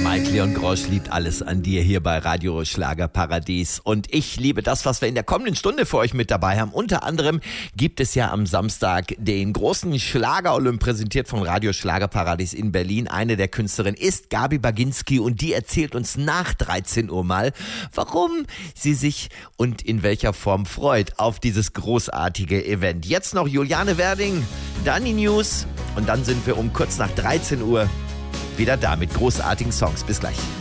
Mike Leon Grosch liebt alles an dir hier bei Radio Schlagerparadies. Und ich liebe das, was wir in der kommenden Stunde für euch mit dabei haben. Unter anderem gibt es ja am Samstag den großen Schlager-Olymp, präsentiert von Radio Schlagerparadies in Berlin. Eine der Künstlerinnen ist Gabi Baginski und die erzählt uns nach 13 Uhr mal, warum sie sich und in welcher Form freut auf dieses großartige Event. Jetzt noch Juliane Werding, dann die News und dann sind wir um kurz nach 13 Uhr wieder da mit großartigen Songs. Bis gleich.